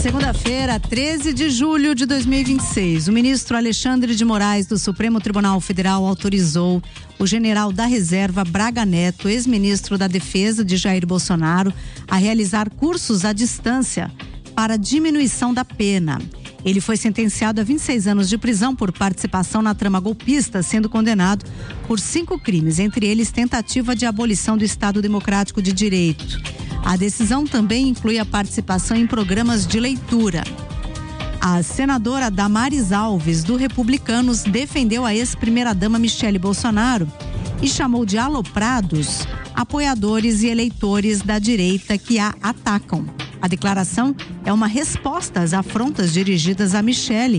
Segunda-feira, 13 de julho de 2026, o ministro Alexandre de Moraes do Supremo Tribunal Federal autorizou o general da reserva Braga Neto, ex-ministro da Defesa de Jair Bolsonaro, a realizar cursos à distância para diminuição da pena. Ele foi sentenciado a 26 anos de prisão por participação na trama golpista, sendo condenado por 5 crimes, entre eles tentativa de abolição do Estado Democrático de Direito. A decisão também inclui a participação em programas de leitura. A senadora Damares Alves, do Republicanos, defendeu a ex-primeira-dama Michele Bolsonaro e chamou de aloprados apoiadores e eleitores da direita que a atacam. A declaração é uma resposta às afrontas dirigidas a Michele